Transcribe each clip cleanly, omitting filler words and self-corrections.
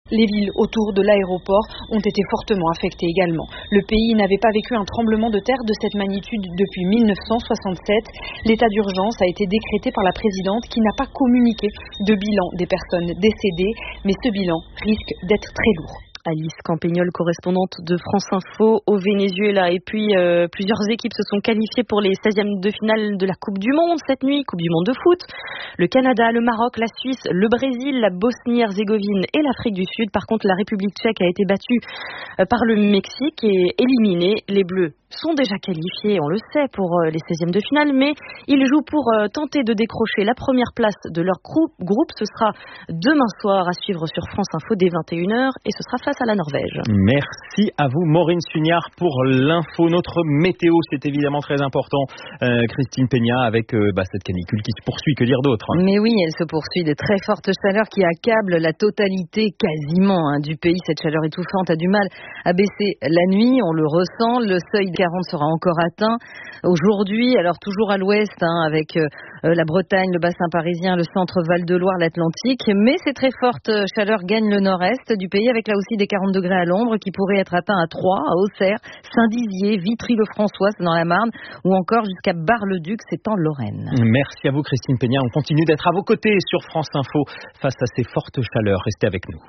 Les villes autour de l'aéroport ont été fortement affectées également. Le pays n'avait pas vécu un tremblement de terre de cette magnitude depuis 1967. L'état d'urgence a été décrété par la présidente qui n'a pas communiqué de bilan des personnes décédées, mais ce bilan risque d'être très lourd. Alice Campagnol, correspondante de France Info au Venezuela. Et puis, plusieurs équipes se sont qualifiées pour les 16e de finale de la Coupe du Monde cette nuit, Coupe du Monde de foot. Le Canada, le Maroc, la Suisse, le Brésil, la Bosnie-Herzégovine et l'Afrique du Sud. Par contre, la République tchèque a été battue par le Mexique et éliminée. Les Bleus sont déjà qualifiés, on le sait, pour les 16e de finale, mais ils jouent pour tenter de décrocher la première place de leur groupe. Ce sera demain soir à suivre sur France Info dès 21h et ce sera face à la Norvège. Merci à vous Maureen Sugnard pour l'info. Notre météo, c'est évidemment très important. Christine Peña avec cette canicule qui se poursuit, que dire d'autre? Mais oui, elle se poursuit. Des très fortes chaleurs qui accablent la totalité quasiment du pays. Cette chaleur étouffante a du mal à baisser la nuit, on le ressent. Le seuil 40 sera encore atteint aujourd'hui, alors toujours à l'ouest avec la Bretagne, le bassin parisien, le centre Val-de-Loire, l'Atlantique, mais ces très fortes chaleurs gagnent le nord-est du pays avec là aussi des 40 degrés à l'ombre qui pourraient être atteints à Troyes, à Auxerre, Saint-Dizier, Vitry-le-François, c'est dans la Marne, ou encore jusqu'à Bar-le-Duc, c'est en Lorraine. Merci à vous Christine Peña, on continue d'être à vos côtés sur France Info face à ces fortes chaleurs, restez avec nous.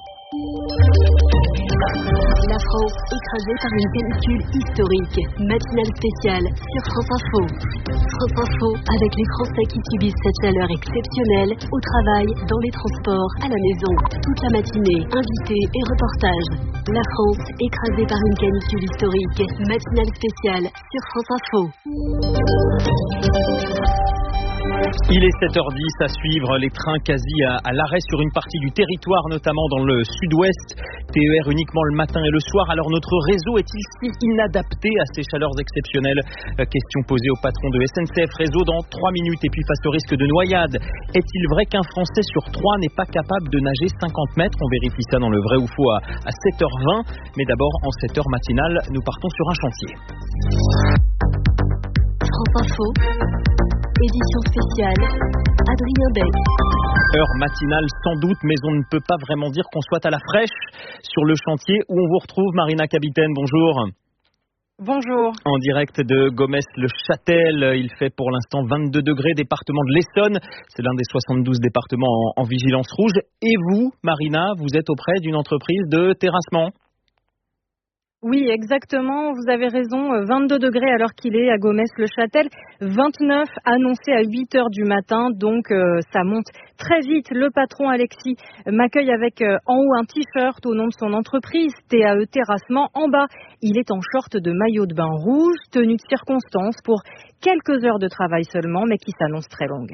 La France écrasée par une canicule historique. Matinale spéciale sur France Info. France Info avec les Français qui subissent cette chaleur exceptionnelle au travail, dans les transports, à la maison. Toute la matinée, invités et reportages. La France écrasée par une canicule historique. Matinale spéciale sur France Info. Il est 7h10 à suivre les trains quasi à l'arrêt sur une partie du territoire, notamment dans le sud-ouest. TER uniquement le matin et le soir. Alors notre réseau est-il si inadapté à ces chaleurs exceptionnelles? Question posée au patron de SNCF Réseau dans 3 minutes. Et puis face au risque de noyade, est-il vrai qu'un Français sur 3 n'est pas capable de nager 50 mètres? On vérifie ça dans le vrai ou faux à 7h20. Mais d'abord, en 7h matinale, nous partons sur un chantier. France Info. Édition spéciale, Adrien Beck. Heure matinale sans doute, mais on ne peut pas vraiment dire qu'on soit à la fraîche sur le chantier où on vous retrouve. Marina Capitaine, bonjour. Bonjour. En direct de Gomès-le-Châtel, il fait pour l'instant 22 degrés, département de l'Essonne. C'est l'un des 72 départements en vigilance rouge. Et vous, Marina, vous êtes auprès d'une entreprise de terrassement? Oui, exactement, vous avez raison, 22 degrés alors qu'il est à Gomès-le-Châtel, 29 annoncés à 8h du matin, donc ça monte très vite. Le patron Alexis m'accueille avec en haut un t-shirt au nom de son entreprise, TAE Terrassement. En bas, il est en short de maillot de bain rouge, tenue de circonstance pour quelques heures de travail seulement, mais qui s'annonce très longue.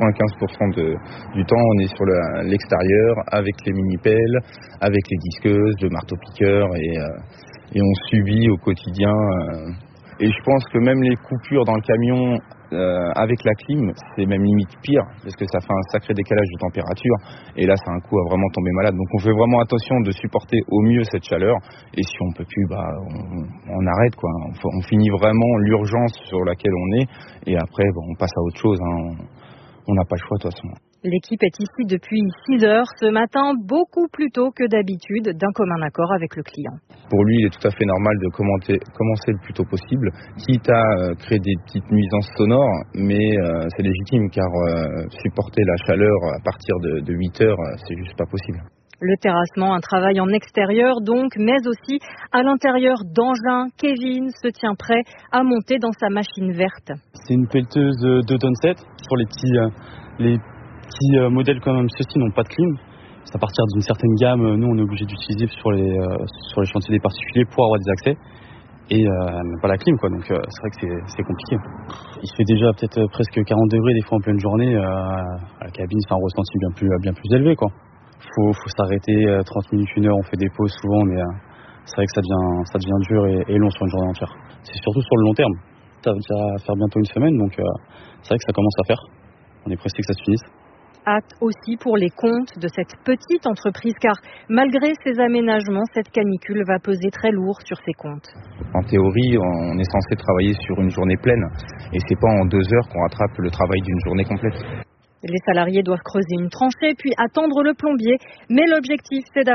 95% du temps, on est sur l'extérieur avec les mini-pelles, avec les disqueuses, le marteau-piqueur et on subit au quotidien. Et je pense que même les coupures dans le camion avec la clim, c'est même limite pire parce que ça fait un sacré décalage de température et là c'est un coup à vraiment tomber malade. Donc on fait vraiment attention de supporter au mieux cette chaleur et si on peut plus, on arrête quoi. On finit vraiment l'urgence sur laquelle on est et après on passe à autre chose. On n'a pas le choix de toute façon. L'équipe est ici depuis 6h ce matin, beaucoup plus tôt que d'habitude, d'un commun accord avec le client. Pour lui, il est tout à fait normal de commencer le plus tôt possible, quitte à créer des petites nuisances sonores, mais c'est légitime car supporter la chaleur à partir de 8h, c'est juste pas possible. Le terrassement, un travail en extérieur donc, mais aussi à l'intérieur d'engins. Kevin se tient prêt à monter dans sa machine verte. C'est une pelleteuse 2,7 tonnes. Pour les petits modèles comme ceux-ci n'ont pas de clim. C'est à partir d'une certaine gamme, nous on est obligé d'utiliser sur les chantiers des particuliers pour avoir des accès et même pas la clim quoi. Donc c'est vrai que c'est compliqué. Il fait déjà peut-être presque 40 degrés des fois en pleine journée. À la cabine c'est un ressenti bien plus élevé quoi. Faut s'arrêter 30 minutes, 1 heure, on fait des pauses souvent, mais c'est vrai que ça devient dur et long sur une journée entière. C'est surtout sur le long terme. Ça va déjà faire bientôt une semaine, donc c'est vrai que ça commence à faire. On est pressé que ça se finisse. Hâte aussi pour les comptes de cette petite entreprise, car malgré ces aménagements, cette canicule va peser très lourd sur ses comptes. En théorie, on est censé travailler sur une journée pleine, et c'est pas en 2 heures qu'on rattrape le travail d'une journée complète. Les salariés doivent creuser une tranchée, puis attendre le plombier, mais l'objectif c'est